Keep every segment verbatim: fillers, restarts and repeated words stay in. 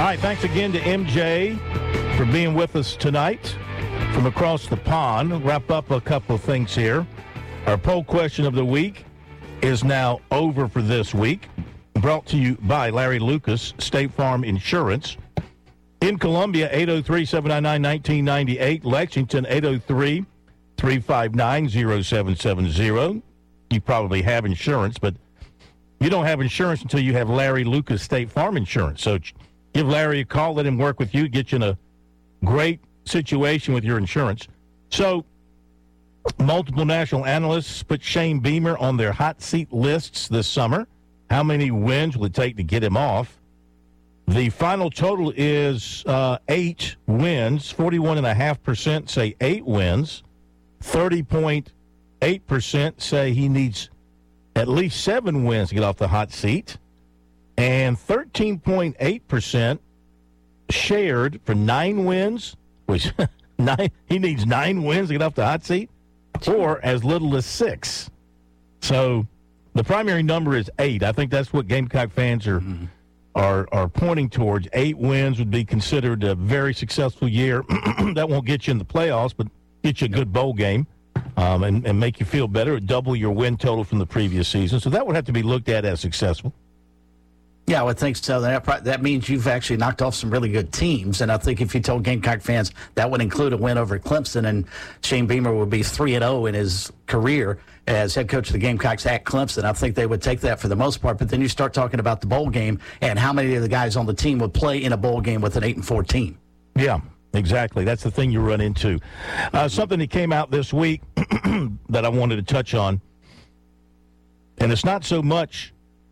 right, thanks again to M J for being with us tonight from across the pond. We'll wrap up a couple of things here. Our poll question of the week is now over for this week. Brought to you by Larry Lucas, State Farm Insurance. In Columbia, eight oh three, seven nine nine, one nine nine eight. Lexington, eight oh three, three five nine, oh seven seven oh. You probably have insurance, but you don't have insurance until you have Larry Lucas State Farm Insurance. So give Larry a call, let him work with you, get you in a great situation with your insurance. So multiple national analysts put Shane Beamer on their hot seat lists this summer. How many wins will it take to get him off? The final total is uh, eight wins. forty-one point five percent say eight wins. thirty point eight percent say he needs at least seven wins to get off the hot seat. And thirteen point eight percent shared for nine wins, which nine, he needs nine wins to get off the hot seat, or as little as six. So the primary number is eight. I think that's what Gamecock fans are mm-hmm. are are pointing towards. Eight wins would be considered a very successful year. That won't get you in the playoffs, but get you a good bowl game um, and, and make you feel better, double your win total from the previous season. So that would have to be looked at as successful. Yeah, I would think so. That, that means you've actually knocked off some really good teams. And I think if you told Gamecock fans that would include a win over Clemson, and Shane Beamer would be three and oh in his career as head coach of the Gamecocks at Clemson, I think they would take that for the most part. But then you start talking about the bowl game and how many of the guys on the team would play in a bowl game with an eight and four team. Yeah, exactly. That's the thing you run into. Uh, something that came out this week that I wanted to touch on, and it's not so much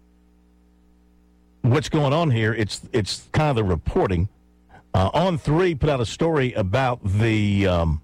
what's going on here, it's it's kind of the reporting. Uh, On three put out a story about the um,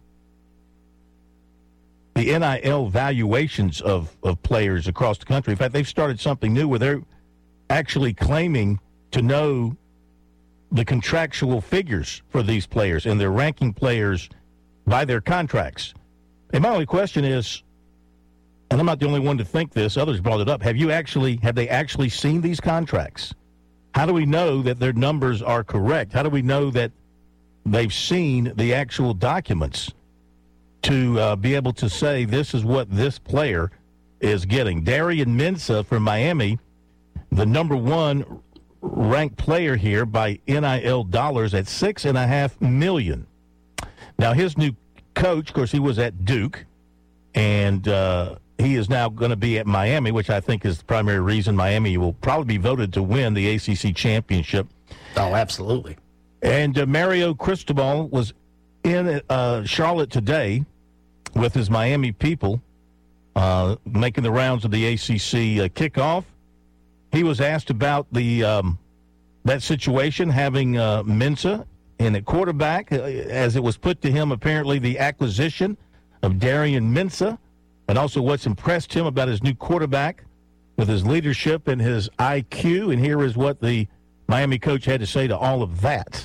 the N I L valuations of, of players across the country. In fact, they've started something new where they're actually claiming to know the contractual figures for these players, and they're ranking players by their contracts. And my only question is, and I'm not the only one to think this, others brought it up, have you actually, have they actually seen these contracts? How do we know that their numbers are correct? How do we know that they've seen the actual documents to uh, be able to say this is what this player is getting? Darian Mensah from Miami, the number one ranked player here by N I L dollars at six and a half million. Now his new coach, of course, he was at Duke, and uh, he is now going to be at Miami, which I think is the primary reason Miami will probably be voted to win the A C C championship. Oh, absolutely. And uh, Mario Cristobal was in uh, Charlotte today with his Miami people, uh, making the rounds of the A C C uh, kickoff. He was asked about the um, that situation, having uh, Mensah in at quarterback, uh, as it was put to him, apparently the acquisition of Darian Mensah, and also what's impressed him about his new quarterback with his leadership and his I Q. And here is what the Miami coach had to say to all of that.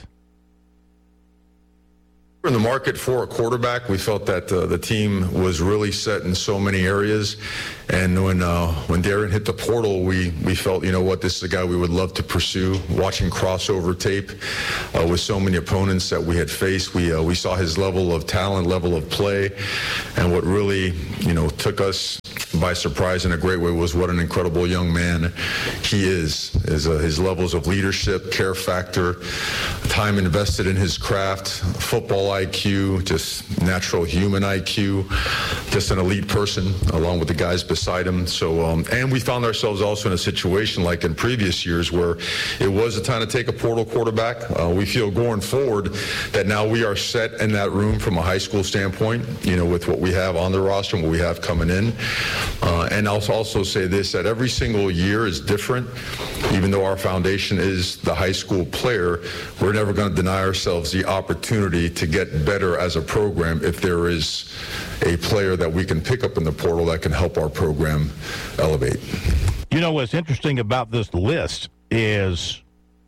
In the market for a quarterback, we felt that uh, the team was really set in so many areas. And when uh, when Darian hit the portal, we, we felt, you know what, this is a guy we would love to pursue. Watching crossover tape uh, with so many opponents that we had faced, we uh, we saw his level of talent, level of play. And what really, you know, took us by surprise in a great way was what an incredible young man he is. Is uh, his levels of leadership, care factor, time invested in his craft, football I Q, just natural human I Q, just an elite person along with the guys beside him. So, um, and we found ourselves also in a situation like in previous years where it was a time to take a portal quarterback. Uh, we feel going forward that now we are set in that room from a high school standpoint, you know, with what we have on the roster and what we have coming in. Uh, and I'll also say this, that every single year is different. Even though our foundation is the high school player, we're never going to deny ourselves the opportunity to get better as a program if there is a player that we can pick up in the portal that can help our program elevate. You know what's interesting about this list is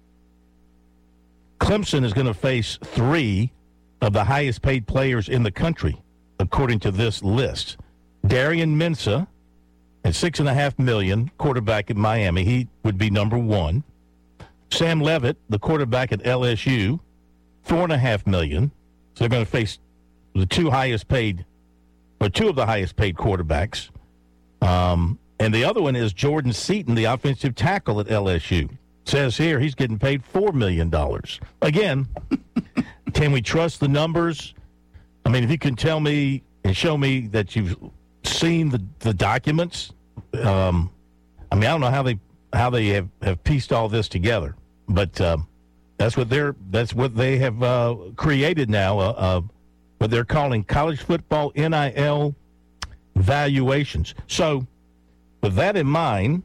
Clemson is going to face three of the highest paid players in the country, according to this list. Darian Mensah at six and a half million, quarterback at Miami. He would be number one. Sam Leavitt, the quarterback at L S U, four and a half million. So they're going to face the two highest paid, or two of the highest paid quarterbacks. Um, and the other one is Jordan Seaton, the offensive tackle at L S U. Says here he's getting paid four million dollars. Again, can we trust the numbers? I mean, if you can tell me and show me that you've seen the, the documents, um, I mean, I don't know how they how they have, have pieced all this together, but uh, that's what they're that's what they have uh, created now. Uh, uh, what they're calling college football N I L valuations. So, with that in mind,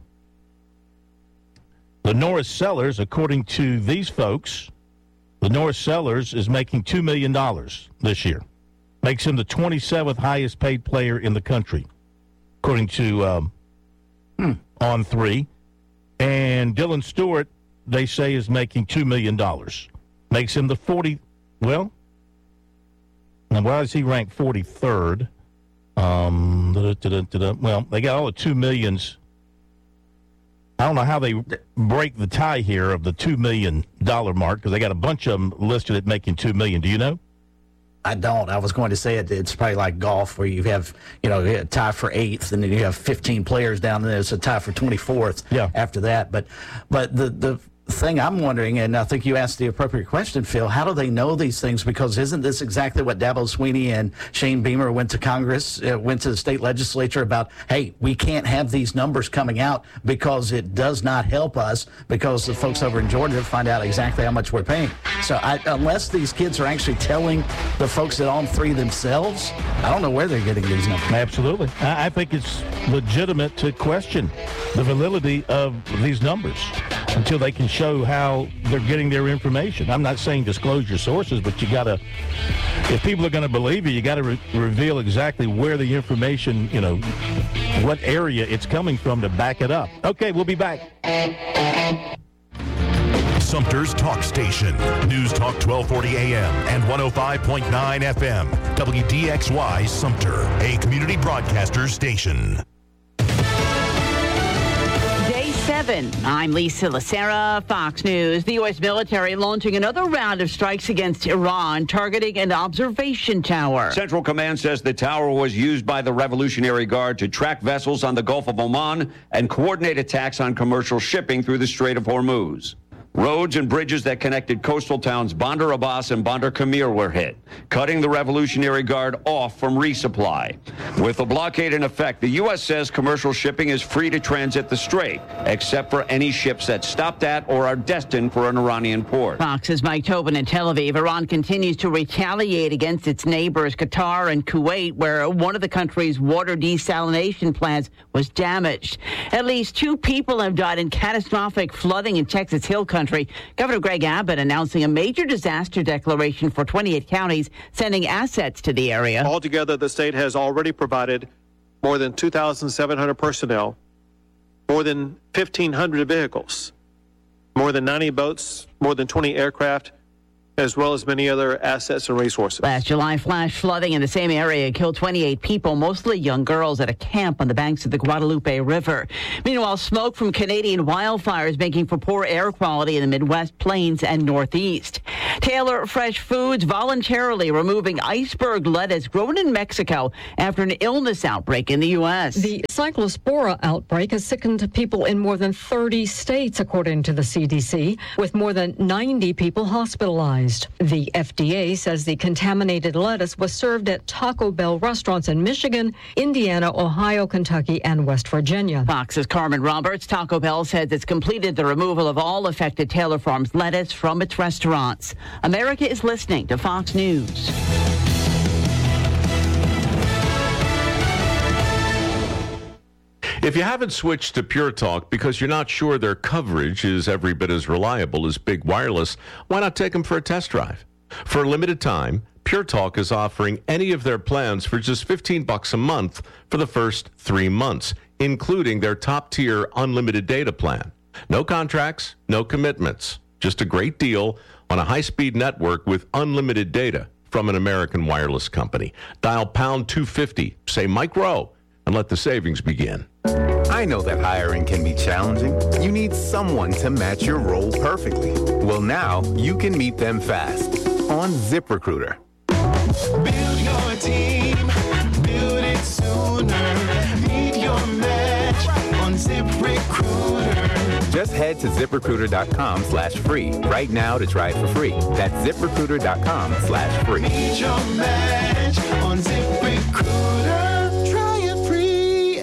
the Norris Sellers, according to these folks, the Norris Sellers is making two million dollars this year. Makes him the twenty-seventh highest paid player in the country, according to um, hmm. On three. And Dylan Stewart, they say, is making two million dollars. Makes him the forty, well, now why is he ranked forty-third? Um, da, da, da, da, da. Well, they got all the two millions. I don't know how they break the tie here of the two million dollars mark, because they got a bunch of them listed at making two million dollars. Do you know? I don't. I was going to say it. It's probably like golf, where you have, you know, a tie for eighth, and then you have fifteen players down there. It's a tie for twenty-fourth. Yeah. After that, but but the the thing I'm wondering, and I think you asked the appropriate question, Phil, how do they know these things? Because isn't this exactly what Dabo Swinney and Shane Beamer went to Congress, uh, went to the state legislature about? Hey, we can't have these numbers coming out because it does not help us, because the folks over in Georgia find out exactly how much we're paying. So I, unless these kids are actually telling the folks at On three themselves, I don't know where they're getting these numbers. Absolutely. I, I think it's legitimate to question the validity of these numbers until they can show how they're getting their information. I'm not saying disclose your sources, but you got to, if people are going to believe you, you got to re- reveal exactly where the information, you know, what area it's coming from to back it up. Okay, we'll be back. Sumter's Talk Station. News Talk twelve forty A M and one oh five point nine F M. W D X Y Sumter, a community broadcaster station. Seven. I'm Lisa Lacera, Fox News. The U S military launching another round of strikes against Iran, targeting an observation tower. Central Command says the tower was used by the Revolutionary Guard to track vessels on the Gulf of Oman and coordinate attacks on commercial shipping through the Strait of Hormuz. Roads and bridges that connected coastal towns Bandar Abbas and Bandar Kamir were hit, cutting the Revolutionary Guard off from resupply. With the blockade in effect, the U S says commercial shipping is free to transit the strait, except for any ships that stopped at or are destined for an Iranian port. Fox's Mike Tobin in Tel Aviv. Iran continues to retaliate against its neighbors, Qatar and Kuwait, where one of the country's water desalination plants was damaged. At least two people have died in catastrophic flooding in Texas Hill Country. Governor Greg Abbott announcing a major disaster declaration for twenty-eight counties, sending assets to the area. Altogether, the state has already provided more than two thousand seven hundred personnel, more than fifteen hundred vehicles, more than ninety boats, more than twenty aircraft, as well as many other assets and resources. Last July, flash flooding in the same area killed twenty-eight people, mostly young girls, at a camp on the banks of the Guadalupe River. Meanwhile, smoke from Canadian wildfires making for poor air quality in the Midwest Plains and Northeast. Taylor Fresh Foods voluntarily removing iceberg lettuce grown in Mexico after an illness outbreak in the U S. The cyclospora outbreak has sickened people in more than thirty states, according to the C D C, with more than ninety people hospitalized. The F D A says the contaminated lettuce was served at Taco Bell restaurants in Michigan, Indiana, Ohio, Kentucky, and West Virginia. Fox's Carmen Roberts. Taco Bell says it's completed the removal of all affected Taylor Farms lettuce from its restaurants. America is listening to Fox News. If you haven't switched to Pure Talk because you're not sure their coverage is every bit as reliable as Big Wireless, why not take them for a test drive? For a limited time, Pure Talk is offering any of their plans for just fifteen bucks a month for the first three months, including their top-tier unlimited data plan. No contracts, no commitments, just a great deal on a high-speed network with unlimited data from an American wireless company. Dial pound two fifty, say Mike Rowe, and let the savings begin. I know that hiring can be challenging. You need someone to match your role perfectly. Well, now you can meet them fast on ZipRecruiter. Build your team, build it sooner. Meet your match on ZipRecruiter. Just head to ZipRecruiter.com slash free right now to try it for free. That's ZipRecruiter.com slash free. Meet your match on ZipRecruiter. Try it free.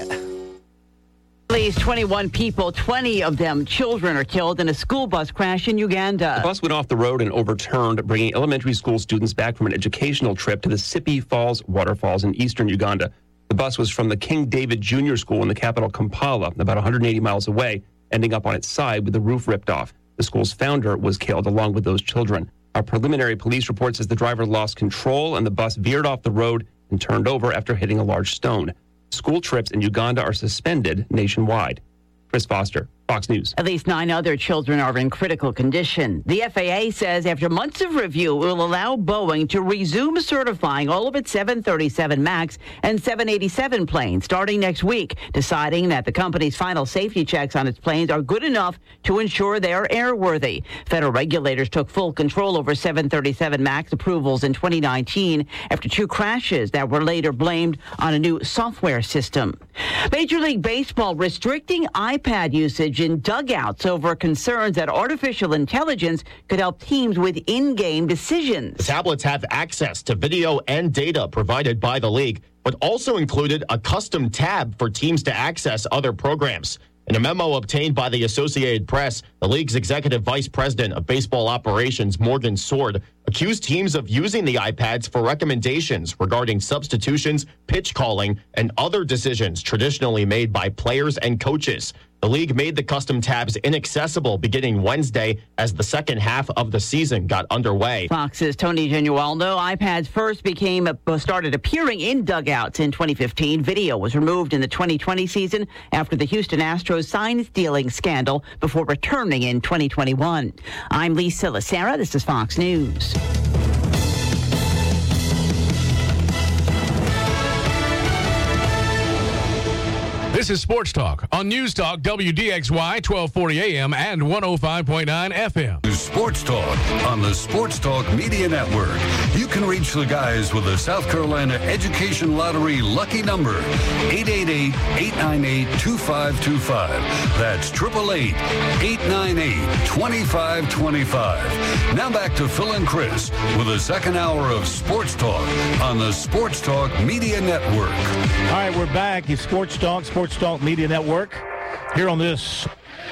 At least twenty-one people, twenty of them children, are killed in a school bus crash in Uganda. The bus went off the road and overturned, bringing elementary school students back from an educational trip to the Sipi Falls waterfalls in eastern Uganda. The bus was from the King David Junior School in the capital Kampala, about one hundred eighty miles away, ending up on its side with the roof ripped off. The school's founder was killed along with those children. A preliminary police report says the driver lost control and the bus veered off the road and turned over after hitting a large stone. School trips in Uganda are suspended nationwide. Chris Foster, Fox News. At least nine other children are in critical condition. The F A A says after months of review, it will allow Boeing to resume certifying all of its seven thirty-seven MAX and seven eighty-seven planes starting next week, deciding that the company's final safety checks on its planes are good enough to ensure they are airworthy. Federal regulators took full control over seven thirty-seven MAX approvals in twenty nineteen after two crashes that were later blamed on a new software system. Major League Baseball restricting iPad usage in dugouts over concerns that artificial intelligence could help teams with in-game decisions. The tablets have access to video and data provided by the league, but also included a custom tab for teams to access other programs. In a memo obtained by the Associated Press, the league's executive vice president of baseball operations, Morgan Sword, accused teams of using the iPads for recommendations regarding substitutions, pitch calling, and other decisions traditionally made by players and coaches. The league made the custom tabs inaccessible beginning Wednesday as the second half of the season got underway. Fox's Tony Genualdo. iPads first became started appearing in dugouts in twenty fifteen. Video was removed in the twenty twenty season after the Houston Astros sign stealing scandal before returning in twenty twenty-one. I'm Lisa Lacera. This is Fox News. This is Sports Talk on News Talk W D X Y twelve forty A M and one oh five point nine F M. Sports Talk on the Sports Talk Media Network. You can reach the guys with the South Carolina Education Lottery lucky number, eight eight eight, eight nine eight, two five two five. That's eight eight eight, eight nine eight, two five two five. Now back to Phil and Chris with the second hour of Sports Talk on the Sports Talk Media Network. All right, we're back. It's Sports Talk, Sports Talk Media Network. Here on this,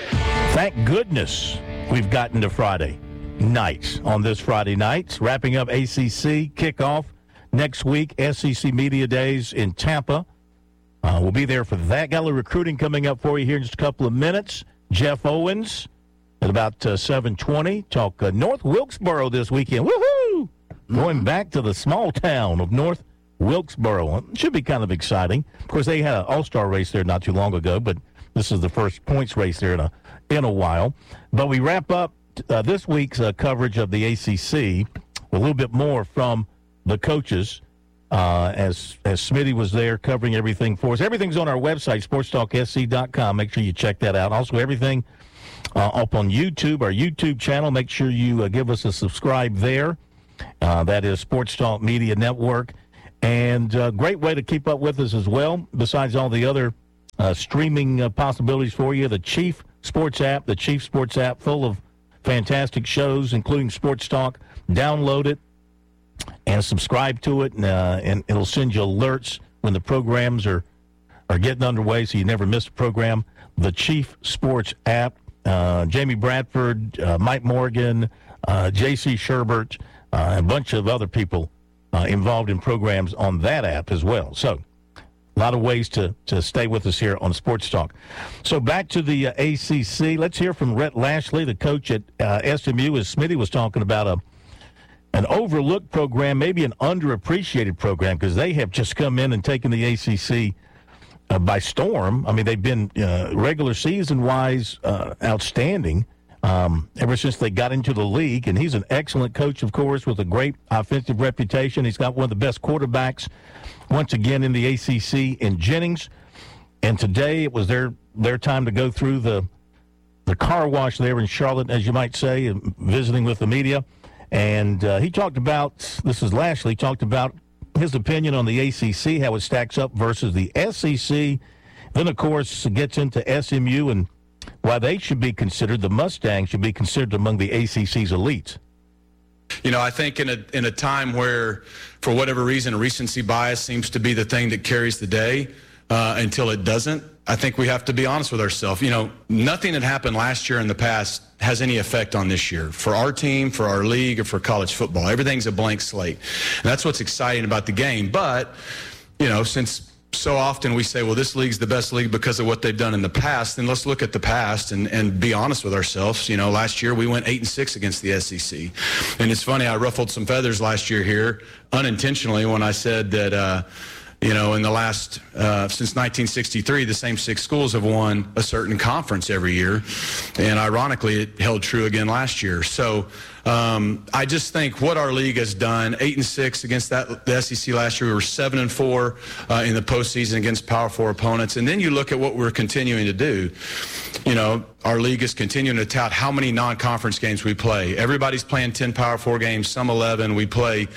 thank goodness we've gotten to Friday night. On this Friday night, wrapping up A C C kickoff next week, S E C Media Days in Tampa. Uh, we'll be there for that. Got a little recruiting coming up for you here in just a couple of minutes. Jeff Owens at about uh, seven twenty. Talk uh, North Wilkesboro this weekend. Woohoo! Going back to the small town of North Wilkesboro. It should be kind of exciting. Of course, they had an all-star race there not too long ago, but this is the first points race there in a, in a while. But we wrap up uh, this week's uh, coverage of the A C C with a little bit more from the coaches uh, as as Smitty was there covering everything for us. Everything's on our website, sports talk s c dot com. Make sure you check that out. Also, everything uh, up on YouTube, our YouTube channel. Make sure you uh, give us a subscribe there. Uh, that is Sports Talk Media Network. And a uh, great way to keep up with us as well, besides all the other uh, streaming uh, possibilities for you, the Chief Sports app, the Chief Sports app, full of fantastic shows, including Sports Talk. Download it and subscribe to it, and, uh, and it'll send you alerts when the programs are, are getting underway, so you never miss a program. The Chief Sports app, uh, Jamie Bradford, uh, Mike Morgan, uh, J C Sherbert, uh, a bunch of other people Uh, involved in programs on that app as well. So a lot of ways to, to stay with us here on Sports Talk. So back to the uh, A C C. Let's hear from Rhett Lashley, the coach at uh, S M U, as Smitty was talking about a an overlooked program, maybe an underappreciated program, because they have just come in and taken the A C C uh, by storm. I mean, they've been uh, regular season-wise uh, outstanding. Um, ever since they got into the league, and he's an excellent coach, of course, with a great offensive reputation. He's got one of the best quarterbacks, once again, in the A C C in Jennings. And today it was their their time to go through the the car wash there in Charlotte, as you might say, visiting with the media. And uh, he talked about, this is Lashley, talked about his opinion on the A C C, how it stacks up versus the S E C. Then, of course, gets into S M U and why they should be considered, the Mustangs should be considered among the A C C's elites. You know, I think in a in a time where, for whatever reason, recency bias seems to be the thing that carries the day uh, until it doesn't, I think we have to be honest with ourselves. You know, nothing that happened last year in the past has any effect on this year. For our team, for our league, or for college football, everything's a blank slate. And that's what's exciting about the game. But, you know, since so often we say, well, this league's the best league because of what they've done in the past, then let's look at the past and, and be honest with ourselves. You know, last year we went eight and six against the S E C. And it's funny, I ruffled some feathers last year here unintentionally when I said that, uh, you know, in the last, uh, since nineteen sixty-three, the same six schools have won a certain conference every year. And ironically, it held true again last year. So um, I just think what our league has done, eight and six against that the S E C last year, we were seven and four uh, in the postseason against Power Four opponents. And then you look at what we're continuing to do. You know, our league is continuing to tout how many non-conference games we play. Everybody's playing ten Power Four games, some eleven. We play,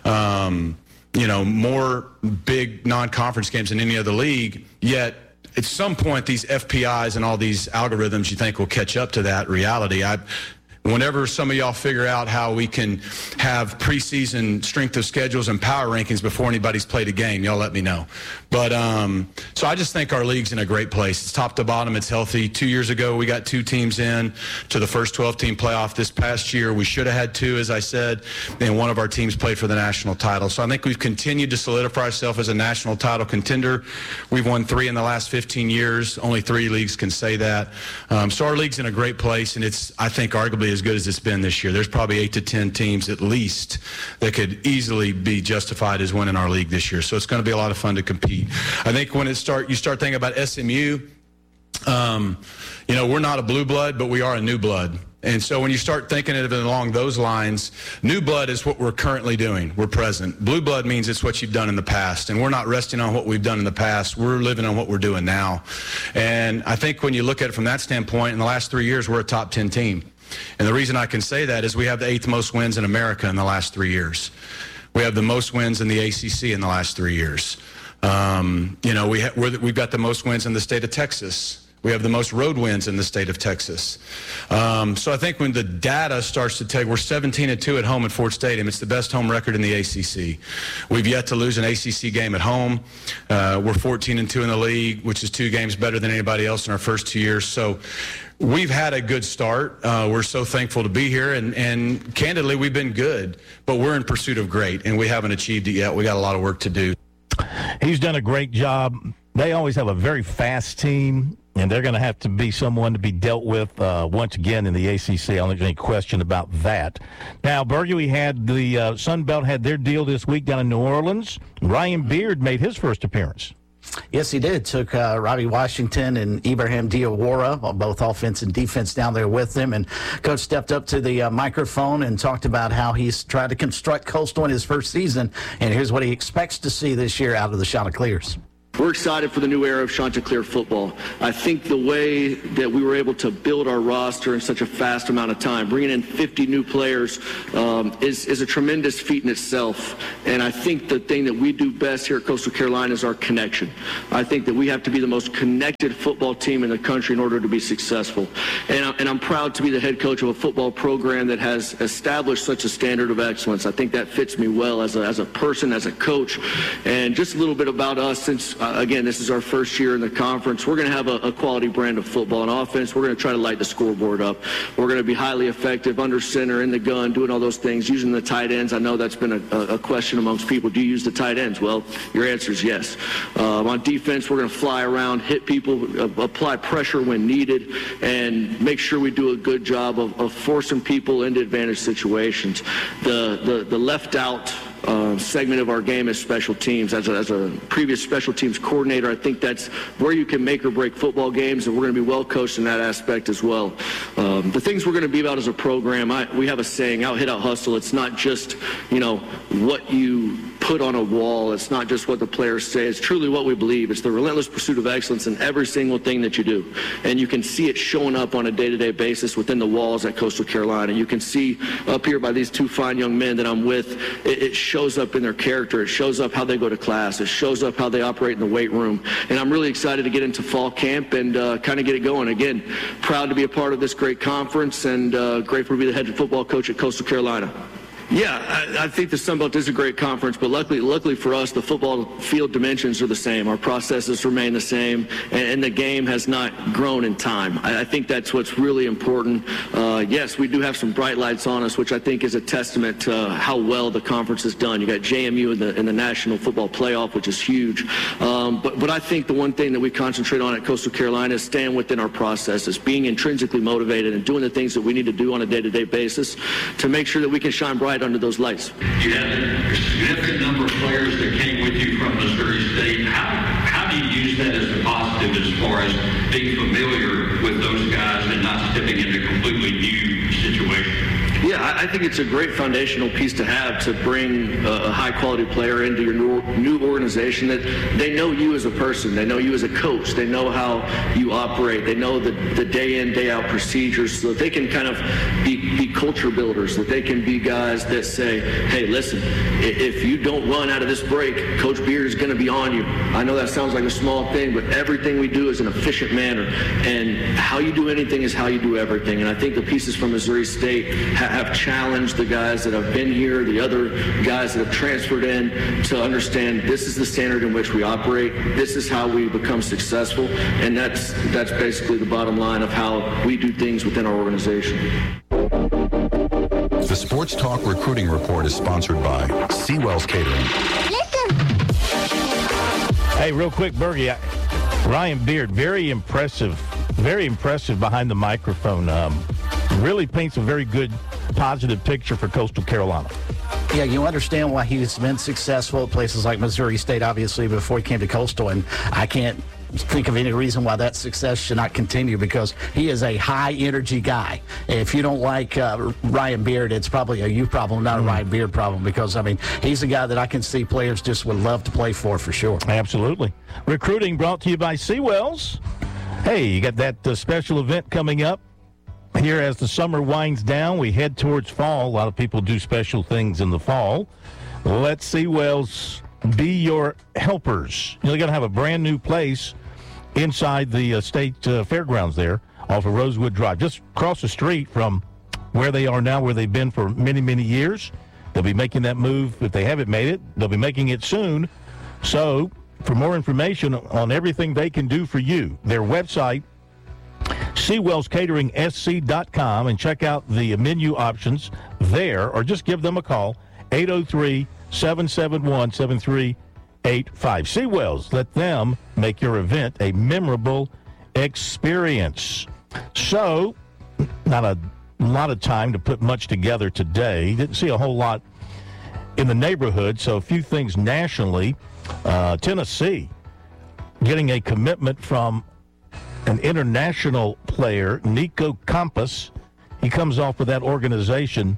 um, you know, more big non-conference games than any other league, yet at some point these F P Is and all these algorithms you think will catch up to that reality. I Whenever some of y'all figure out how we can have preseason strength of schedules and power rankings before anybody's played a game, y'all let me know. But um, so I just think our league's in a great place. It's top to bottom. It's healthy. Two years ago, we got two teams in to the first twelve-team playoff. This past year, we should have had two, as I said, and one of our teams played for the national title. So I think we've continued to solidify ourselves as a national title contender. We've won three in the last fifteen years. Only three leagues can say that. Um, so our league's in a great place, and it's, I think, arguably as good as it's been this year. There's probably eight to ten teams at least that could easily be justified as winning our league this year. So it's going to be a lot of fun to compete. I think when it start, you start thinking about S M U, um, you know, we're not a blue blood, but we are a new blood. And so when you start thinking of it along those lines, new blood is what we're currently doing. We're present. Blue blood means it's what you've done in the past. And we're not resting on what we've done in the past. We're living on what we're doing now. And I think when you look at it from that standpoint, in the last three years, we're a top ten team. And the reason I can say that is we have the eighth most wins in America in the last three years. We have the most wins in the A C C in the last three years. Um, you know, we ha- we're the, we've got the most wins in the state of Texas. We have the most road wins in the state of Texas. Um, so I think when the data starts to take, we're seventeen and two at home at Ford Stadium. It's the best home record in the A C C. We've yet to lose an A C C game at home. Uh, we're fourteen and two in the league, which is two games better than anybody else in our first two years. So we've had a good start. Uh, we're so thankful to be here, and, and candidly, we've been good, but we're in pursuit of great, and we haven't achieved it yet. We got a lot of work to do. He's done a great job. They always have a very fast team, and they're going to have to be someone to be dealt with uh, once again in the A C C. I don't think there's any question about that. Now, Bergie, we had the uh, Sun Belt had their deal this week down in New Orleans. Ryan Beard made his first appearance. Yes, he did. Took uh, Robbie Washington and Ibrahim Diawara, both offense and defense, down there with him. And Coach stepped up to the uh, microphone and talked about how he's tried to construct Coastal in his first season. And here's what he expects to see this year out of the Chanticleers. We're excited for the new era of Chanticleer football. I think the way that we were able to build our roster in such a fast amount of time, bringing in fifty new players, um, is, is a tremendous feat in itself. And I think the thing that we do best here at Coastal Carolina is our connection. I think that we have to be the most connected football team in the country in order to be successful. And, I, and I'm proud to be the head coach of a football program that has established such a standard of excellence. I think that fits me well as a, as a person, as a coach. And just a little bit about us, since Uh, again, this is our first year in the conference. We're going to have a, a quality brand of football and offense. We're going to try to light the scoreboard up. We're going to be highly effective under center, in the gun, doing all those things, using the tight ends. I know that's been a, a question amongst people. Do you use the tight ends? Well, your answer is yes. Um, on defense, we're going to fly around, hit people, uh, apply pressure when needed, and make sure we do a good job of, of forcing people into advantage situations. The, the, the left out Uh, segment of our game is special teams. As a, as a previous special teams coordinator, I think that's where you can make or break football games, and we're going to be well coached in that aspect as well. Um, the things we're going to be about as a program, I, we have a saying, out hit, out hustle. It's not just, you know, what you put on a wall. It's not just what the players say. It's truly what we believe. It's the relentless pursuit of excellence in every single thing that you do. And you can see it showing up on a day-to-day basis within the walls at Coastal Carolina. You can see up here by these two fine young men that I'm with, it, it shows up in their character. It shows up how they go to class. It shows up how they operate in the weight room. And I'm really excited to get into fall camp and uh, kind of get it going. Again, proud to be a part of this great conference and uh, grateful to be the head football coach at Coastal Carolina. Yeah, I, I think the Sun Belt is a great conference, but luckily, luckily for us, the football field dimensions are the same. Our processes remain the same, and, and the game has not grown in time. I, I think that's what's really important. Uh, yes, we do have some bright lights on us, which I think is a testament to how well the conference has done. You got J M U in the in the National Football Playoff, which is huge. Um, but but I think the one thing that we concentrate on at Coastal Carolina is staying within our processes, being intrinsically motivated, and doing the things that we need to do on a day-to-day basis to make sure that we can shine bright under those lights. You had a significant number of players that came with you from Missouri State. How, how do you use that as a positive as far as being familiar with those guys and not stepping into a completely new situation? Yeah, I think it's a great foundational piece to have to bring a high-quality player into your new, new organization that they know you as a person. They know you as a coach. They know how you operate. They know the, the day-in, day-out procedures so that they can kind of be, be culture builders, that they can be guys that say, hey, listen, if you don't run out of this break, Coach Beard is going to be on you. I know that sounds like a small thing, but everything we do is in an efficient manner. And how you do anything is how you do everything. And I think the pieces from Missouri State have have challenged the guys that have been here, the other guys that have transferred in, to understand this is the standard in which we operate. This is how we become successful, and that's that's basically the bottom line of how we do things within our organization. The Sports Talk Recruiting Report is sponsored by Seawell's Catering. Hey, real quick, Bergie, Ryan Beard, very impressive, very impressive behind the microphone. Um, really paints a very good positive picture for Coastal Carolina. Yeah, you understand why he's been successful at places like Missouri State, obviously, before he came to Coastal, and I can't think of any reason why that success should not continue because he is a high-energy guy. If you don't like uh, Ryan Beard, it's probably a you problem, not a mm. Ryan Beard problem because, I mean, he's a guy that I can see players just would love to play for, for sure. Absolutely. Recruiting brought to you by Seawells. Hey, you got that uh, special event coming up. Here, as the summer winds down, we head towards fall. A lot of people do special things in the fall. Let Seawells be your helpers. You're going to have a brand new place inside the uh, state uh, fairgrounds there off of Rosewood Drive, just across the street from where they are now, where they've been for many, many years. They'll be making that move. If they haven't made it, they'll be making it soon. So for more information on everything they can do for you, their website, Seawells Catering S C dot com, and check out the menu options there, or just give them a call, eight oh three, seven seven one, seven three eight five. Seawells, let them make your event a memorable experience. So, not a lot of time to put much together today. Didn't see a whole lot in the neighborhood, so a few things nationally. Uh, Tennessee getting a commitment from an international player, Nico Campos. He comes off of that organization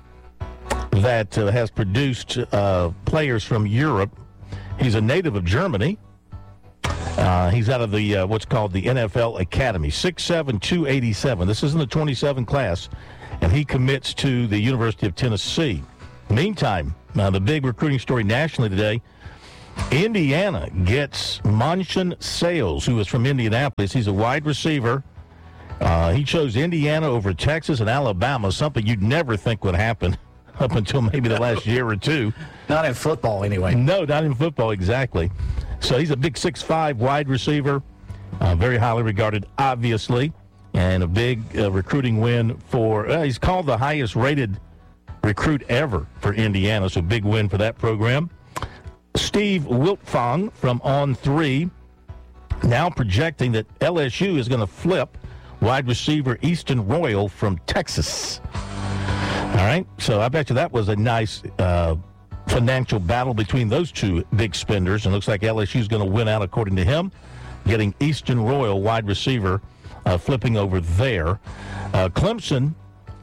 that uh, has produced uh, players from Europe. He's a native of Germany. Uh, he's out of the uh, what's called the N F L Academy, six seven, two eighty-seven. This isn't the twenty-seven class, and he commits to the University of Tennessee. Meantime, uh, the big recruiting story nationally today, Indiana gets Monshan Sales, who is from Indianapolis. He's a wide receiver. Uh, he chose Indiana over Texas and Alabama, something you'd never think would happen up until maybe the last year or two. Not in football, anyway. No, not in football, exactly. So he's a big six five wide receiver, uh, very highly regarded, obviously, and a big uh, recruiting win for, uh, he's called the highest-rated recruit ever for Indiana, so big win for that program. Steve Wiltfong from On three now projecting that L S U is going to flip wide receiver Easton Royal from Texas. All right, so I bet you that was a nice uh, financial battle between those two big spenders, and looks like L S U is going to win out according to him, getting Easton Royal, wide receiver, uh, flipping over there. Uh, Clemson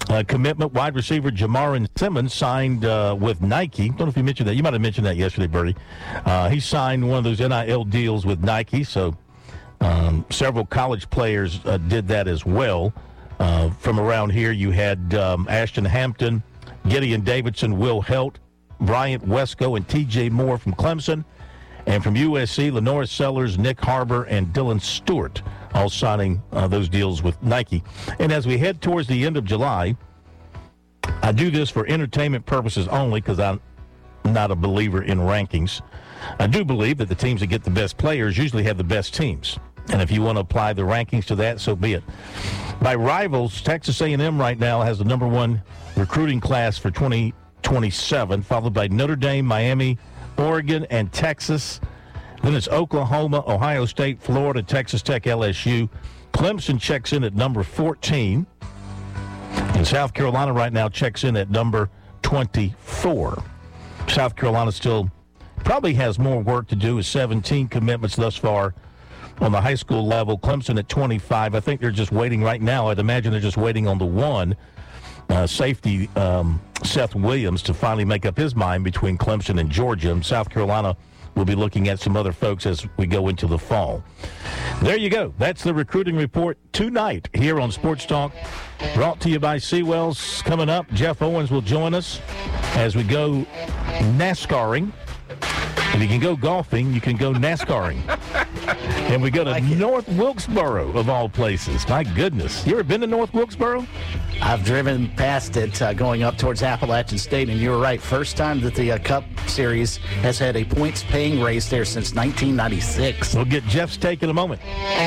Uh, commitment wide receiver Jamarin Simmons signed uh, with Nike. I don't know if you mentioned that. You might have mentioned that yesterday, Bertie. Uh, he signed one of those N I L deals with Nike, so um, several college players uh, did that as well. Uh, from around here, you had um, Ashton Hampton, Gideon Davidson, Will Helt, Bryant Wesco, and T J Moore from Clemson. And from U S C, Lenora Sellers, Nick Harbor, and Dylan Stewart, all signing uh, those deals with Nike. And as we head towards the end of July, I do this for entertainment purposes only because I'm not a believer in rankings. I do believe that the teams that get the best players usually have the best teams. And if you want to apply the rankings to that, so be it. By rivals, Texas A and M right now has the number one recruiting class for twenty twenty-seven, followed by Notre Dame, Miami, Oregon, and Texas. Then it's Oklahoma, Ohio State, Florida, Texas Tech, L S U. Clemson checks in at number fourteen. And South Carolina right now checks in at number twenty-four. South Carolina still probably has more work to do with seventeen commitments thus far on the high school level. Clemson at twenty-five. I think they're just waiting right now. I'd imagine they're just waiting on the one. Uh, safety um, Seth Williams to finally make up his mind between Clemson and Georgia. And South Carolina will be looking at some other folks as we go into the fall. There you go. That's the recruiting report tonight here on Sports Talk, brought to you by Seawells. Coming up, Jeff Owens will join us as we go NASCARing. If you can go golfing, you can go NASCARing. And we go to like North Wilkesboro, of all places. My goodness. You ever been to North Wilkesboro? I've driven past it uh, going up towards Appalachian State, and you were right. First time that the uh, Cup Series has had a points-paying race there since nineteen ninety-six. We'll get Jeff's take in a moment.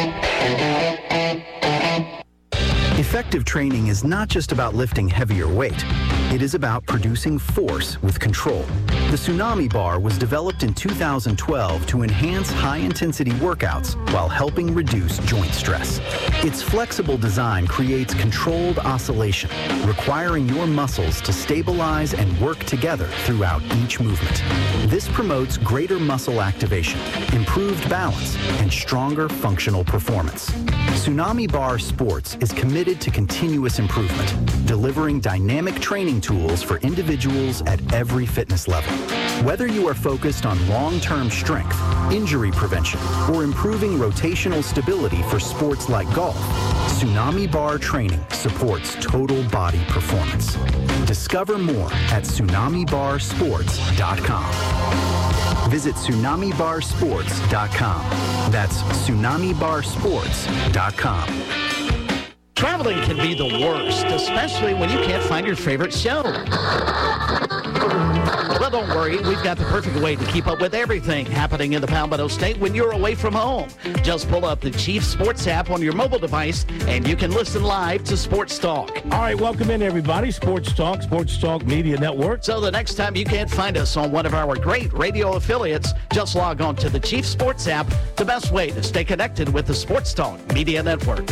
Effective training is not just about lifting heavier weight. It is about producing force with control. The Tsunami Bar was developed in two thousand twelve to enhance high-intensity workouts while helping reduce joint stress. Its flexible design creates controlled oscillation, requiring your muscles to stabilize and work together throughout each movement. This promotes greater muscle activation, improved balance, and stronger functional performance. Tsunami Bar Sports is committed to continuous improvement, delivering dynamic training tools for individuals at every fitness level. Whether you are focused on long-term strength, injury prevention, or improving rotational stability for sports like golf, Tsunami Bar training supports total body performance. Discover more at tsunami bar sports dot com. Visit tsunami bar sports dot com. That's tsunami bar sports dot com. Traveling can be the worst, especially when you can't find your favorite show. Well, don't worry. We've got the perfect way to keep up with everything happening in the Palmetto State when you're away from home. Just pull up the Chief Sports app on your mobile device, and you can listen live to Sports Talk. All right, welcome in, everybody. Sports Talk, Sports Talk Media Network. So the next time you can't find us on one of our great radio affiliates, just log on to the Chief Sports app, the best way to stay connected with the Sports Talk Media Network.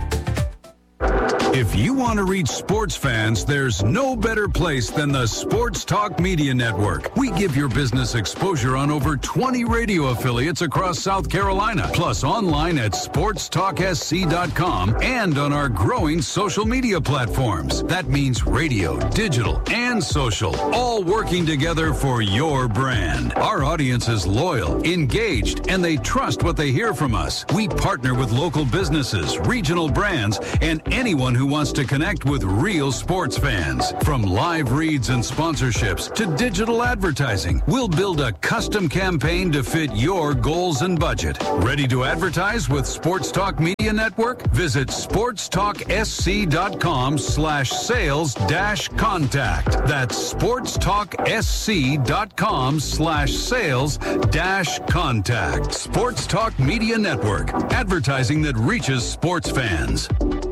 If you want to reach sports fans, there's no better place than the Sports Talk Media Network. We give your business exposure on over twenty radio affiliates across South Carolina, plus online at sports talk s c dot com and on our growing social media platforms. That means radio, digital, and social, all working together for your brand. Our audience is loyal, engaged, and they trust what they hear from us. We partner with local businesses, regional brands, and anyone who wants to connect with real sports fans. From live reads and sponsorships to digital advertising, we'll build a custom campaign to fit your goals and budget. Ready to advertise with Sports Talk Media Network? Visit sports talk s c dot com slash sales dash contact. That's sports talk s c dot com slash sales dash contact. Sports Talk Media Network, advertising that reaches sports fans.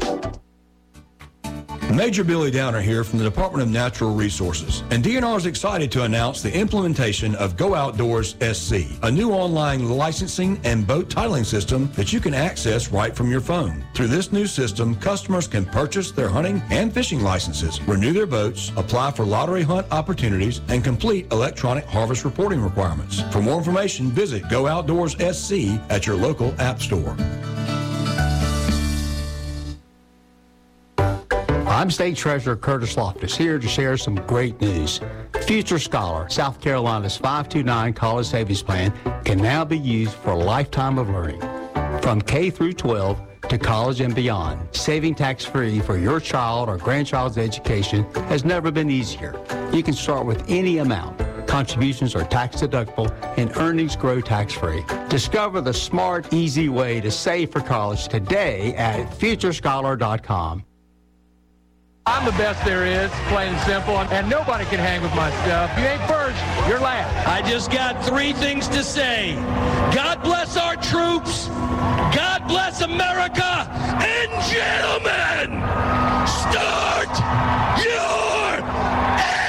Major Billy Downer here from the Department of Natural Resources, and D N R is excited to announce the implementation of Go Outdoors S C, a new online licensing and boat titling system that you can access right from your phone. Through this new system, customers can purchase their hunting and fishing licenses, renew their boats, apply for lottery hunt opportunities, and complete electronic harvest reporting requirements. For more information, visit Go Outdoors S C at your local app store. I'm State Treasurer Curtis Loftus, here to share some great news. Future Scholar, South Carolina's five two nine college savings plan, can now be used for a lifetime of learning. From K through twelve to college and beyond, saving tax-free for your child or grandchild's education has never been easier. You can start with any amount. Contributions are tax-deductible and earnings grow tax-free. Discover the smart, easy way to save for college today at future scholar dot com. I'm the best there is, plain and simple, and nobody can hang with my stuff. You ain't first, you're last. I just got three things to say. God bless our troops. God bless America. And gentlemen, start your